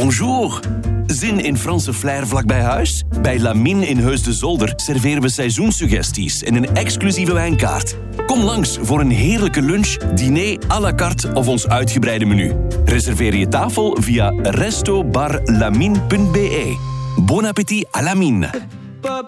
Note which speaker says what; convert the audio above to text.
Speaker 1: bonjour. Zin in Franse flair vlak bij huis? Bij Lamine in Heus de Zolder serveren we seizoenssuggesties en een exclusieve wijnkaart. Kom langs voor een heerlijke lunch, diner à la carte of ons uitgebreide menu. Reserveer je tafel via restobarlamine.be. Bon appétit à Lamine.